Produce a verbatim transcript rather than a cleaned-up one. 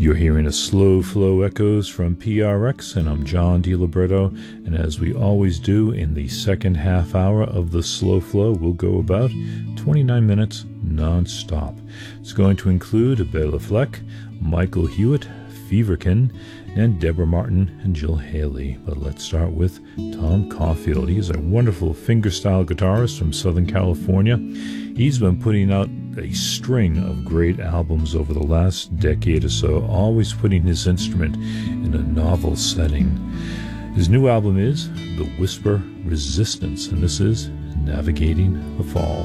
You're hearing a Slow Flow Echoes from P R X, and I'm John DiLibretto, and as we always do in the second half hour of the Slow Flow, we'll go about twenty-nine minutes non-stop. It's going to include Bela Fleck, Michael Hewitt, Feverkin, and Deborah Martin and Jill Haley. But let's start with Tom Caulfield. He's a wonderful fingerstyle guitarist from Southern California. He's been putting out a string of great albums over the last decade or so, always putting his instrument in a novel setting. His new album is The Whisper Resistance, and this is Navigating the Fall.